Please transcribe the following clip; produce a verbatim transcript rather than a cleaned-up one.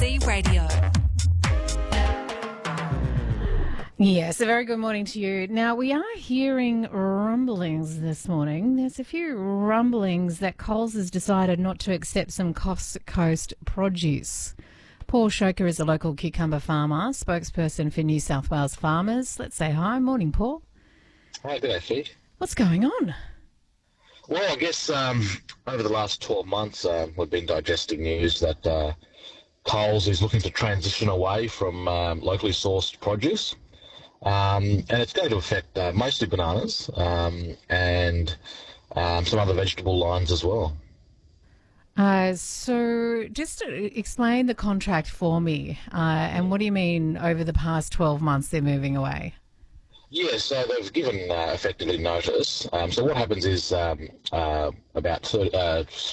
C Radio. Yes, a very good morning to you. Now, we are hearing rumblings this morning. There's a few rumblings that Coles has decided not to accept some Coast Coast produce. Paul Shoker is a local cucumber farmer, spokesperson for New South Wales farmers. Let's say hi. Morning, Paul. Hi, good day, Fee. What's going on? Well, I guess um, over the last twelve months, uh, we've been digesting news that uh, Coles is looking to transition away from um, locally sourced produce. Um, and it's going to affect uh, mostly bananas um, and um, some other vegetable lines as well. Uh, so just to explain the contract for me, uh, and what do you mean over the past twelve months they're moving away? Yeah, so they've given uh, effectively notice. Um, so what happens is um, uh, about thirty, uh,